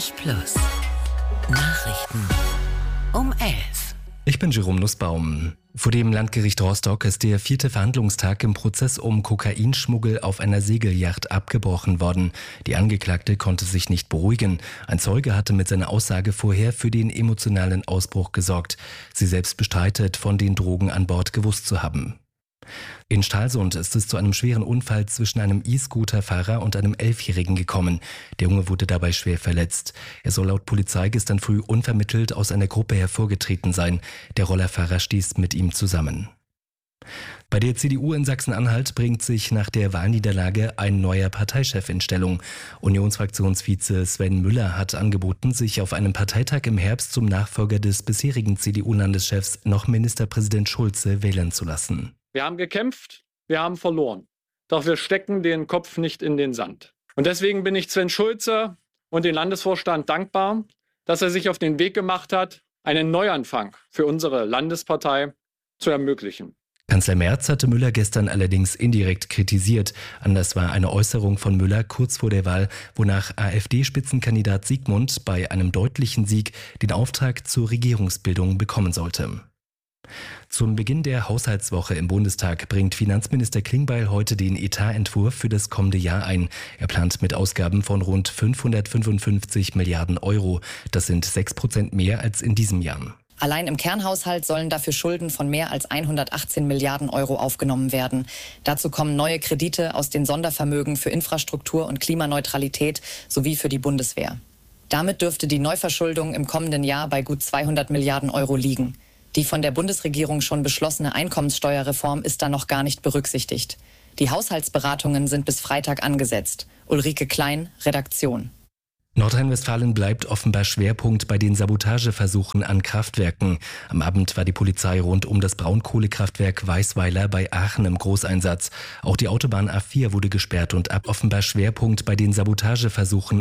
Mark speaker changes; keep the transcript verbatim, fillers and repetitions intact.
Speaker 1: Orange Plus. Nachrichten um elf.
Speaker 2: Ich bin Jerome Nussbaum. Vor dem Landgericht Rostock ist der vierte Verhandlungstag im Prozess um Kokainschmuggel auf einer Segelyacht abgebrochen worden. Die Angeklagte konnte sich nicht beruhigen. Ein Zeuge hatte mit seiner Aussage vorher für den emotionalen Ausbruch gesorgt. Sie selbst bestreitet, von den Drogen an Bord gewusst zu haben. In Stralsund ist es zu einem schweren Unfall zwischen einem E-Scooter-Fahrer und einem Elfjährigen gekommen. Der Junge wurde dabei schwer verletzt. Er soll laut Polizei gestern früh unvermittelt aus einer Gruppe hervorgetreten sein. Der Rollerfahrer stieß mit ihm zusammen. Bei der C D U in Sachsen-Anhalt bringt sich nach der Wahlniederlage ein neuer Parteichef in Stellung. Unionsfraktionsvize Sven Müller hat angeboten, sich auf einem Parteitag im Herbst zum Nachfolger des bisherigen C D U-Landeschefs noch Ministerpräsident Schulze wählen zu lassen.
Speaker 3: Wir haben gekämpft, wir haben verloren. Doch wir stecken den Kopf nicht in den Sand. Und deswegen bin ich Sven Schulze und den Landesvorstand dankbar, dass er sich auf den Weg gemacht hat, einen Neuanfang für unsere Landespartei zu ermöglichen.
Speaker 2: Kanzler Merz hatte Müller gestern allerdings indirekt kritisiert. Anders war eine Äußerung von Müller kurz vor der Wahl, wonach AfD-Spitzenkandidat Siegmund bei einem deutlichen Sieg den Auftrag zur Regierungsbildung bekommen sollte. Zum Beginn der Haushaltswoche im Bundestag bringt Finanzminister Klingbeil heute den Etatentwurf für das kommende Jahr ein. Er plant mit Ausgaben von rund fünfhundertfünfundfünfzig Milliarden Euro. Das sind sechs Prozent mehr als in diesem Jahr.
Speaker 4: Allein im Kernhaushalt sollen dafür Schulden von mehr als hundertachtzehn Milliarden Euro aufgenommen werden. Dazu kommen neue Kredite aus den Sondervermögen für Infrastruktur und Klimaneutralität sowie für die Bundeswehr. Damit dürfte die Neuverschuldung im kommenden Jahr bei gut zweihundert Milliarden Euro liegen. Die von der Bundesregierung schon beschlossene Einkommenssteuerreform ist da noch gar nicht berücksichtigt. Die Haushaltsberatungen sind bis Freitag angesetzt. Ulrike Klein, Redaktion.
Speaker 2: Nordrhein-Westfalen bleibt offenbar Schwerpunkt bei den Sabotageversuchen an Kraftwerken. Am Abend war die Polizei rund um das Braunkohlekraftwerk Weißweiler bei Aachen im Großeinsatz. Auch die Autobahn A vier wurde gesperrt und ab offenbar Schwerpunkt bei den Sabotageversuchen